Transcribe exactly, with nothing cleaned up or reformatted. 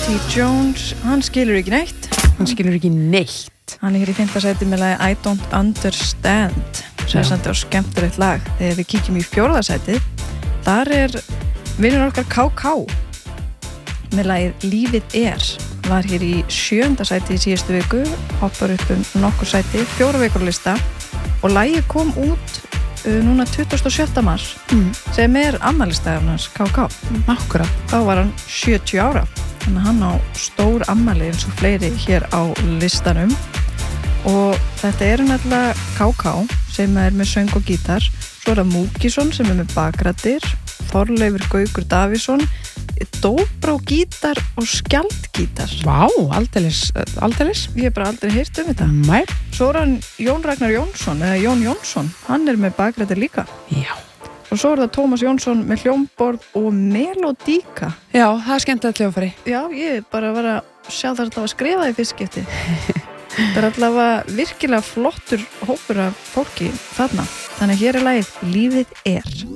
T. Jones, hann skilur ekki neitt. Hann skilur ekki neitt. Hann er í fimmta sæti með lagi I Don't Understand, sem er samt á skemmtilegt lag. Þegar við kíkjum í fjórða sæti, þar er vinur okkar K K með lagið Lífið er. Var hér í sjöunda sæti í síðustu viku, hoppar upp um nokkur sæti, fjóra vikur lista og lagið kom út uh, núna tuttugasta og sjötta mars mm. sem er afmælisdagurinn hans K K. Akkúrat. Þá var hann sjötíu ára, þannig að hann á stór afmæli eins og fleiri hér á listanum og þetta eru náttúrulega K K sem er með söng og gítar, svo er það Múkisson sem er með bakrættir, Þorleifur Gaukur Davíðsson, Dóbrá gítar og skjaldgítar. Vá, aldeilis, aldeilis. Ég hef bara aldrei heyrt um þetta. Nei. Svo er hann Jón Ragnar Jónsson, eða Jón Jónsson, hann er með bakrættir líka. Já. Og svo er það Tómas Jónsson með hljómborð og melodíka. Já, það er skemmt að hljófari. Já, ég bara var að sjá það að það var skrifað í fyrst skipti. Það er allavega virkilega flottur hópur af fólki þarna. Þannig hér er lagið Lífið er.